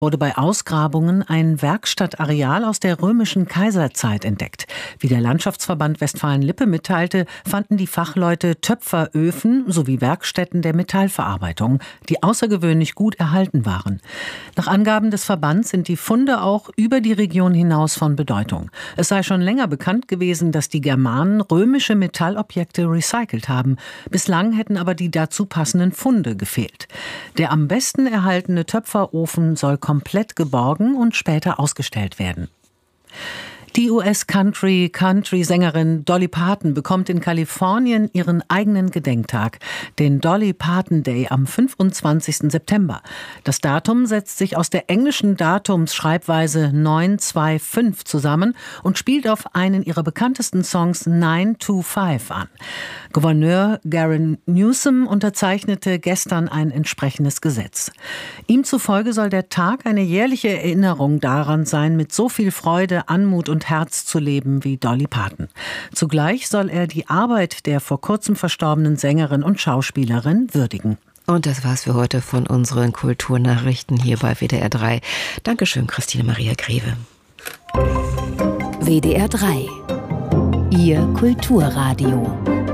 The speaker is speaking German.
wurde bei Ausgrabungen ein Werkstattareal aus der römischen Kaiserzeit entdeckt. Wie der Landschaftsverband Westfalen-Lippe mitteilte, fanden die Fachleute Töpferöfen sowie Werkstätten der Metallverarbeitung, die außergewöhnlich gut erhalten waren. Nach Angaben des Verbands sind die Funde auch über die Region hinaus von Bedeutung. Es sei schon länger bekannt gewesen, dass die Germanen römische Metallobjekte recycelt haben. Bislang hätten aber die dazu passenden Funde gefehlt. Der am besten erhaltene Töpferofen soll komplett geborgen und später ausgestellt werden. Die US-Country-Sängerin Dolly Parton bekommt in Kalifornien ihren eigenen Gedenktag, den Dolly Parton Day am 25. September. Das Datum setzt sich aus der englischen Datumsschreibweise 925 zusammen und spielt auf einen ihrer bekanntesten Songs 925 an. Gouverneur Gavin Newsom unterzeichnete gestern ein entsprechendes Gesetz. Ihm zufolge soll der Tag eine jährliche Erinnerung daran sein, mit so viel Freude, Anmut und Herz zu leben wie Dolly Parton. Zugleich soll er die Arbeit der vor kurzem verstorbenen Sängerin und Schauspielerin würdigen. Und das war's für heute von unseren Kulturnachrichten hier bei WDR 3. Dankeschön, Christine Maria Greve. WDR 3, Ihr Kulturradio.